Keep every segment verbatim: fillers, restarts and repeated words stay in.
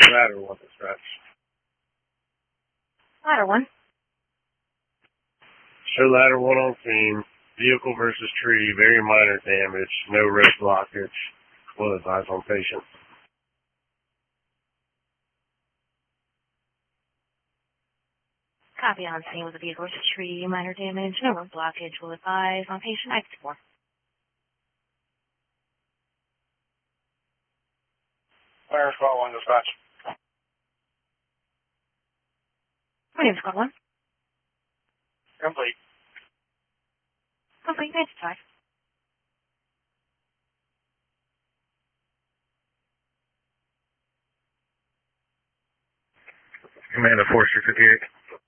Ladder one dispatch. Ladder one. Show ladder one on scene. Vehicle versus tree. Very minor damage. No road blockage. Will advise on patient. Copy on scene with a vehicle versus tree. Minor damage. No road blockage. Will advise on patient. I four. Fire squad one dispatch. My name's Squad one. Complete. Complete. Nice five. Command of Forester fifty-eight.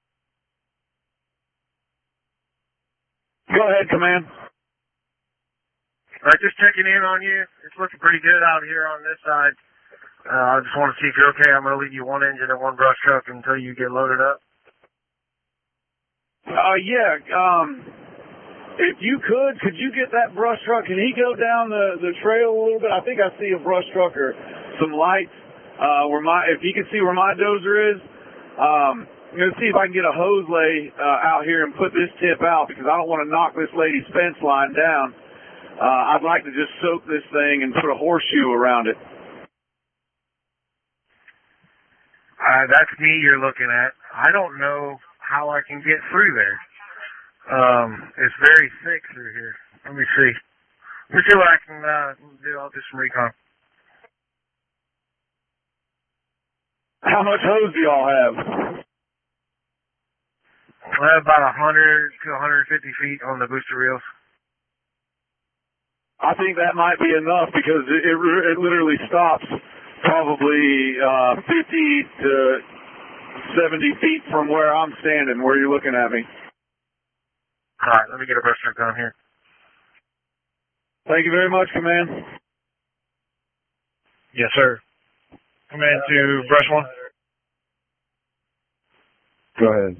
Go ahead, Command. All right, just checking in on you. It's looking pretty good out here on this side. Uh, I just want to see if you're okay. I'm going to leave you one engine and one brush truck until you get loaded up. Uh, yeah, um, if you could, could you get that brush truck? Can he go down the, the trail a little bit? I think I see a brush truck or some lights, uh, where my, if you can see where my dozer is, um, I'm going to see if I can get a hose lay, uh, out here and put this tip out because I don't want to knock this lady's fence line down. Uh, I'd like to just soak this thing and put a horseshoe around it. Uh, that's me you're looking at. I don't know how I can get through there. Um, it's very thick through here. Let me see. Let me see what I can uh, do. I'll do some recon. How much hose do y'all have? I have about one hundred to one hundred fifty feet on the booster reels. I think that might be enough because it, it, it literally stops probably uh, fifty to seventy feet from where I'm standing, where you're looking at me. All right, let me get a brush truck down here. Thank you very much, Command. Yes, sir. Command to brush one. Go ahead.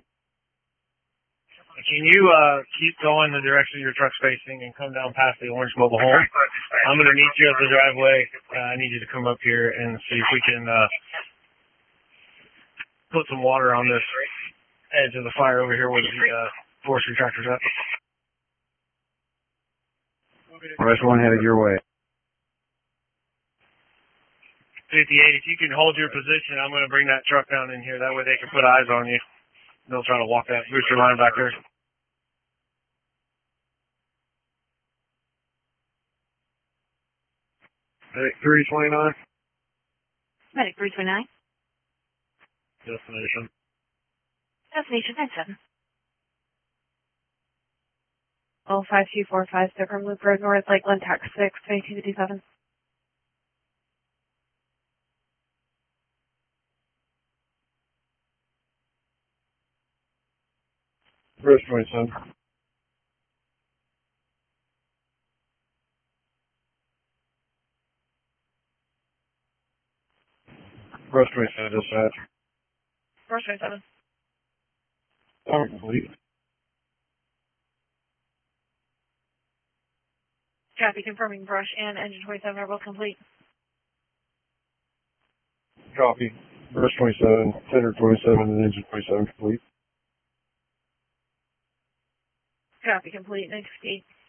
Can you uh, keep going the direction your truck's facing and come down past the orange mobile home? I'm going to meet you at the driveway. Uh, I need you to come up here and see if we can uh, put some water on this edge of the fire over here where the uh, forestry tractor's at. Brush one headed your way. fifty-eight, if you can hold your position, I'm going to bring that truck down in here. That way they can put eyes on you. They'll try to walk that booster line back there. Medic three twenty-nine. Medic three twenty-nine. Destination. Destination nine seven. Oh, five two four five, Silver Loop Road, North Lakeland, Tax six, twenty-two fifty-seven. Brush twenty-seven. Brush twenty-seven, dispatch. Brush twenty-seven. Power complete. Copy, confirming brush and engine twenty-seven are both complete. Copy. Brush twenty-seven, tender twenty-seven, and engine twenty-seven complete. Copy, complete, nine fifty-eight.